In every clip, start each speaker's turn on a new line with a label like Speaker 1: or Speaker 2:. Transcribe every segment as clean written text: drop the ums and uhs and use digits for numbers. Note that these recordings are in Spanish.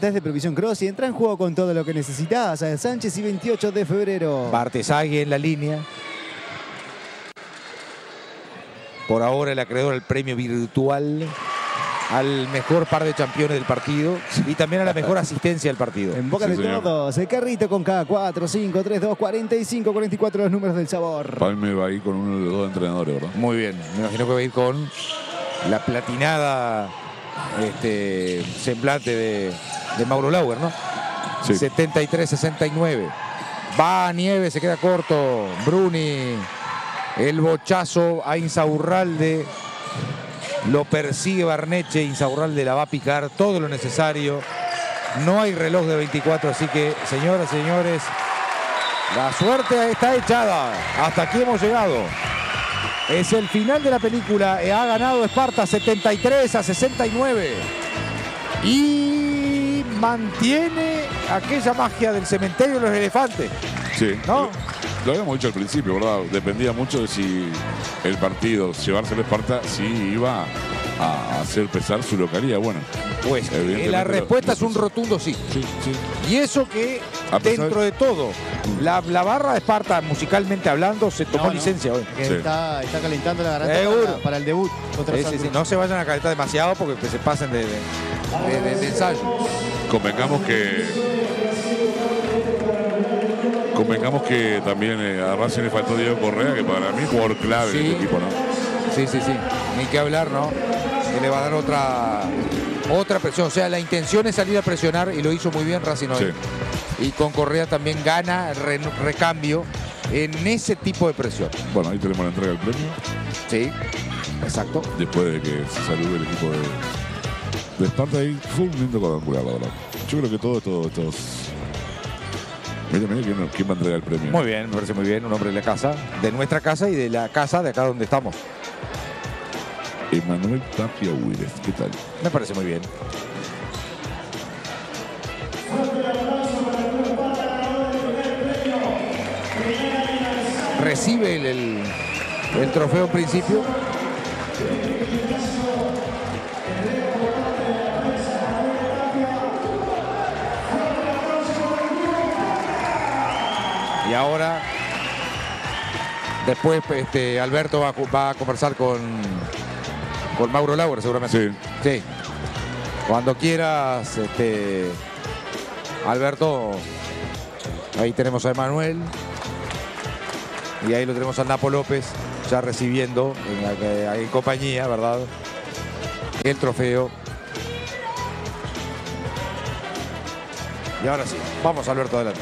Speaker 1: test de Provisión Cross y entra en juego con todo lo que necesitas. A Sánchez y 28 de febrero.
Speaker 2: Bartesagui en la línea. Por ahora el acreedor al premio virtual al mejor par de campeones del partido y también a la mejor asistencia del partido.
Speaker 1: En boca de todos, el Carrito con K4, 5, 3, 2, 45, 44 los números del sabor.
Speaker 3: Para mí me va a ir con uno de los dos entrenadores, ¿verdad?
Speaker 2: Muy bien, me imagino que va a ir con la platinada semblante de Mauro Lauer, ¿no? Sí. 73-69. Va a Nieves, se queda corto. Bruni, el bochazo a Insaurralde. Lo persigue Barneche, Insaurralde la va a picar, todo lo necesario. No hay reloj de 24, así que, señoras y señores, la suerte está echada. Hasta aquí hemos llegado. Es el final de la película. Ha ganado Esparta 73-69. Y mantiene aquella magia del cementerio de los elefantes.
Speaker 3: Sí.
Speaker 2: ¿No?
Speaker 3: Lo habíamos dicho al principio, ¿verdad? Dependía mucho de si el partido, llevarse a Esparta, si iba a hacer pesar su localidad. Bueno,
Speaker 2: pues la respuesta es un rotundo sí.
Speaker 3: Sí.
Speaker 2: Y eso que dentro de todo, la barra de Esparta, musicalmente hablando, se tomó licencia hoy.
Speaker 1: Sí. Está calentando la garganta para el debut.
Speaker 2: Sí. No se vayan a calentar demasiado porque se pasen de ensayo.
Speaker 3: Convengamos que también a Racing le faltó Diego Correa, que para mí es jugador clave en este equipo, ¿no?
Speaker 2: Sí. Ni que hablar, ¿no? Que le va a dar otra presión. O sea, la intención es salir a presionar y lo hizo muy bien Racing hoy. Sí. Y con Correa también gana recambio en ese tipo de presión.
Speaker 3: Bueno, ahí tenemos la entrega del premio.
Speaker 2: Sí, exacto.
Speaker 3: Después de que se salude el equipo de Esparta, ahí fue un lindo cuadrangular, la verdad. Yo creo que todos. Mira quién va a entregar el premio.
Speaker 2: Muy bien, me parece muy bien. Un hombre de la casa, de nuestra casa y de la casa de acá donde estamos.
Speaker 3: Emanuel Tapia Huiles, ¿qué tal?
Speaker 2: Me parece muy bien. Recibe el trofeo en principio. Y ahora, después Alberto va a conversar con Mauro Lauer, seguramente. Sí. Cuando quieras, Alberto, ahí tenemos a Emanuel. Y ahí lo tenemos al Napo López, ya recibiendo en compañía, ¿verdad? El trofeo. Y ahora sí, vamos Alberto, adelante.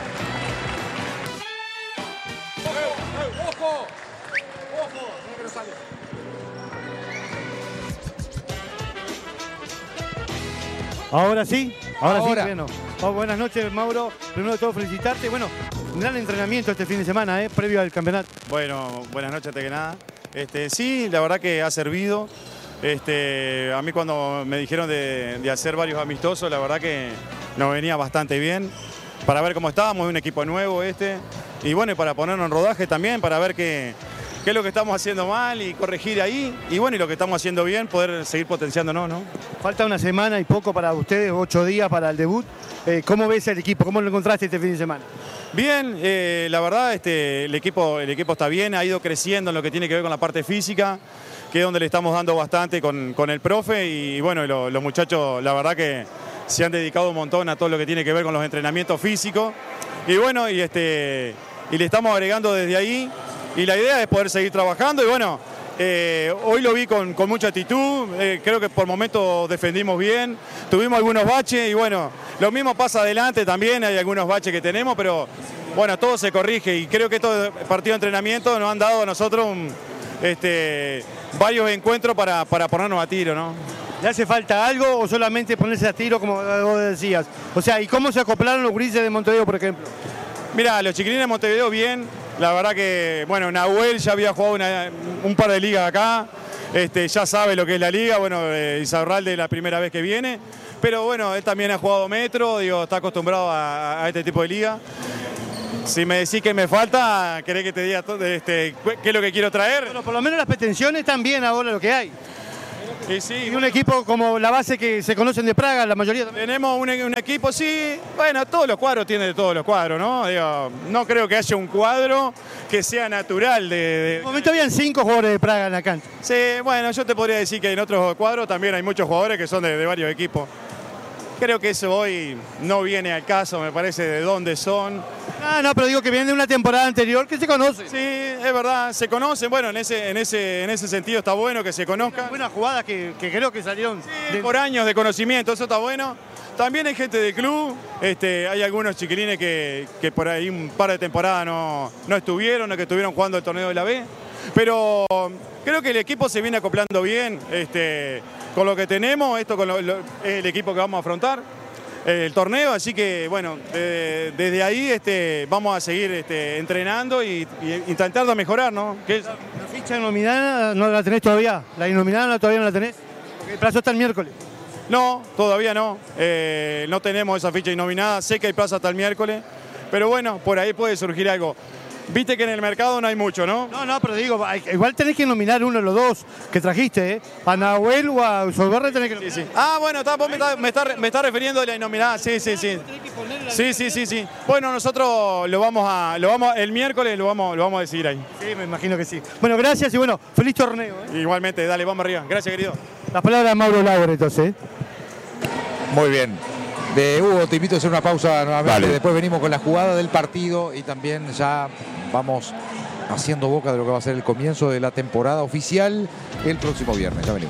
Speaker 4: Ahora sí. Bueno. Buenas noches, Mauro. Primero de todo, felicitarte. Bueno, un gran entrenamiento este fin de semana, previo al campeonato.
Speaker 5: Bueno, buenas noches antes que nada. Sí, la verdad que ha servido. A mí cuando me dijeron de hacer varios amistosos, la verdad que nos venía bastante bien. Para ver cómo estábamos, un equipo nuevo y bueno, y para ponernos en rodaje también, para ver qué es lo que estamos haciendo mal y corregir ahí. Y bueno, y lo que estamos haciendo bien, poder seguir potenciándonos, ¿no?
Speaker 4: Falta una semana y poco para ustedes, 8 días para el debut. ¿Cómo ves el equipo? ¿Cómo lo encontraste este fin de semana?
Speaker 5: Bien, la verdad el equipo está bien, ha ido creciendo en lo que tiene que ver con la parte física, que es donde le estamos dando bastante con el profe. Y bueno, los muchachos, la verdad que se han dedicado un montón a todo lo que tiene que ver con los entrenamientos físicos. Y bueno, y le estamos agregando desde ahí. Y la idea es poder seguir trabajando y bueno, hoy lo vi con mucha actitud, creo que por momentos defendimos bien, tuvimos algunos baches y bueno, lo mismo pasa adelante también, hay algunos baches que tenemos, pero bueno, todo se corrige y creo que estos partidos de entrenamiento nos han dado a nosotros varios encuentros para ponernos a tiro, ¿no?
Speaker 4: ¿Le hace falta algo o solamente ponerse a tiro como vos decías? O sea, ¿y cómo se acoplaron los gurises de Montevideo, por ejemplo?
Speaker 5: Mira, los chiquilines de Montevideo bien. La verdad que, bueno, Nahuel ya había jugado un par de ligas acá, ya sabe lo que es la liga, bueno, Insaurralde es la primera vez que viene, pero bueno, él también ha jugado metro, está acostumbrado a este tipo de liga. Si me decís que me falta, ¿querés que te diga qué es lo que quiero traer?
Speaker 4: Bueno, por lo menos las pretensiones están bien ahora lo que hay. Y un equipo como la base que se conocen de Praga, la mayoría también.
Speaker 5: Tenemos un equipo, sí, bueno, todos los cuadros tienen de todos los cuadros, ¿no? Digo, no creo que haya un cuadro que sea natural
Speaker 4: En un momento habían 5 jugadores de Praga en la cancha.
Speaker 5: Sí, bueno, yo te podría decir que en otros cuadros también hay muchos jugadores que son de varios equipos. Creo que eso hoy no viene al caso, me parece, de dónde son.
Speaker 4: No, pero digo que viene de una temporada anterior que se conoce.
Speaker 5: Sí, es verdad, se conocen. Bueno, en ese sentido está bueno que se conozcan.
Speaker 4: Buenas jugadas que creo que salieron.
Speaker 5: Sí, por años de conocimiento, eso está bueno. También hay gente del club, hay algunos chiquilines que por ahí un par de temporadas no estuvieron, o que estuvieron jugando el torneo de la B. Pero creo que el equipo se viene acoplando bien con lo que tenemos. Esto es el equipo que vamos a afrontar, el torneo. Así que, bueno, desde ahí vamos a seguir entrenando y intentando mejorar, ¿no?
Speaker 4: La ficha nominada no la tenés todavía. La innominada todavía no la tenés. Porque el plazo está el miércoles.
Speaker 5: No, todavía no. No tenemos esa ficha innominada. Sé que hay plazo hasta el miércoles. Pero bueno, por ahí puede surgir algo. Viste que en el mercado no hay mucho, ¿no?
Speaker 4: No, pero digo, igual tenés que nominar uno de los dos que trajiste, ¿eh? A Nahuel o a Solverde tenés que nominar.
Speaker 5: Sí. Ah, bueno, vos me está refiriendo a la innominada, sí. Sí. Bueno, nosotros el miércoles lo vamos a decidir ahí.
Speaker 4: Sí, me imagino que sí. Bueno, gracias y bueno, feliz torneo, ¿eh?
Speaker 5: Igualmente, dale, vamos arriba. Gracias, querido.
Speaker 4: Las palabras de Mauro Lauer, entonces.
Speaker 2: Muy bien. Hugo, te invito a hacer una pausa nuevamente.
Speaker 3: Vale.
Speaker 2: Después venimos con la jugada del partido y también ya vamos haciendo boca de lo que va a ser el comienzo de la temporada oficial el próximo viernes. Ya venimos.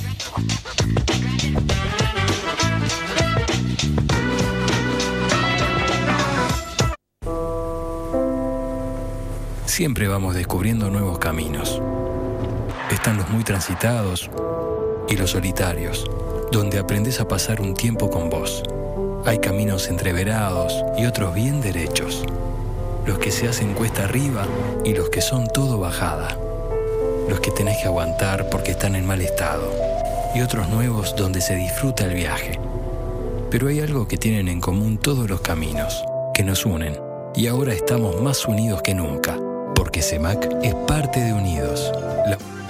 Speaker 6: Siempre vamos descubriendo nuevos caminos. Están los muy transitados y los solitarios, donde aprendes a pasar un tiempo con vos. Hay caminos entreverados y otros bien derechos. Los que se hacen cuesta arriba y los que son todo bajada. Los que tenés que aguantar porque están en mal estado. Y otros nuevos donde se disfruta el viaje. Pero hay algo que tienen en común todos los caminos, que nos unen. Y ahora estamos más unidos que nunca, porque CEMAC es parte de Unidos.